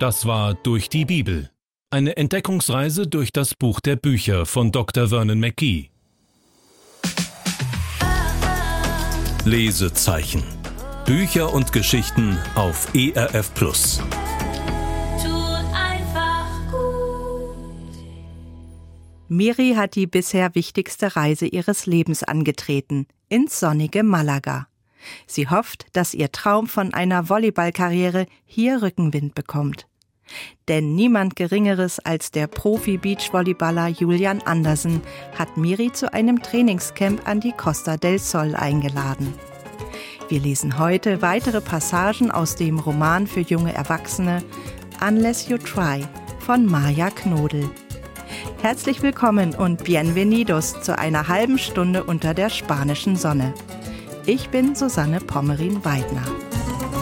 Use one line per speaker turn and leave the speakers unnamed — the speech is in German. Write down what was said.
Das war Durch die Bibel. Eine Entdeckungsreise durch das Buch der Bücher von Dr. Vernon McGee. Lesezeichen. Bücher und Geschichten auf ERF+.
Miri hat die bisher wichtigste Reise ihres Lebens angetreten, ins sonnige Malaga. Sie hofft, dass ihr Traum von einer Volleyballkarriere hier Rückenwind bekommt. Denn niemand Geringeres als der Profi-Beachvolleyballer Julian Andersen hat Miri zu einem Trainingscamp an die Costa del Sol eingeladen. Wir lesen heute weitere Passagen aus dem Roman für junge Erwachsene Unless You Try von Maja Knodel. Herzlich willkommen und bienvenidos zu einer halben Stunde unter der spanischen Sonne. Ich bin Susanne Pommerin-Weidner.